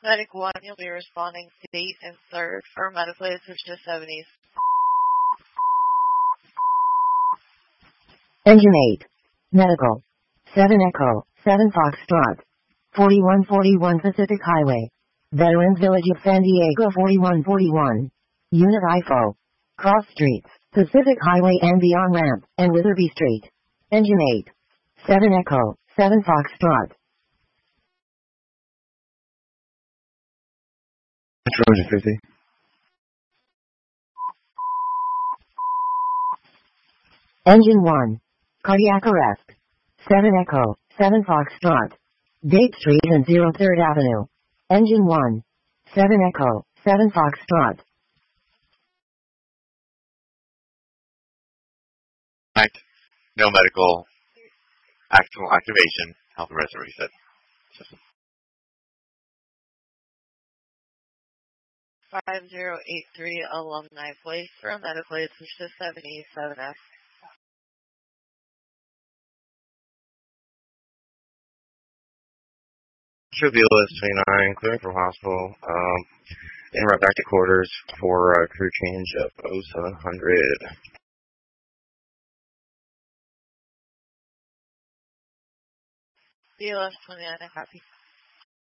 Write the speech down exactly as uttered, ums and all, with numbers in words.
Medic one, you'll be responding date and third for medical aid switch to seventies. Engine eight. Medical. seven Echo, seven Foxtrot. forty-one forty-one Pacific Highway. Veterans Village of San Diego forty-one forty-one. Unit I F O. Cross Streets, Pacific Highway and beyond ramp, and Witherby Street. Engine eight. seven Echo, seven Foxtrot. Trojan fifty. Engine one. Cardiac arrest. seven Echo, seven Foxtrot. Date Street and zero third Avenue. Engine one. seven Echo, seven Foxtrot. Act. No medical. Actual activation. Health arrest reset. System. five zero eight three Alumni Place for a medical aid switch to seventy-seven F. True B L S twenty-nine, clearing from hospital. Um, and right back to quarters for uh, crew change of oh seven hundred. B L S twenty-nine, I copy.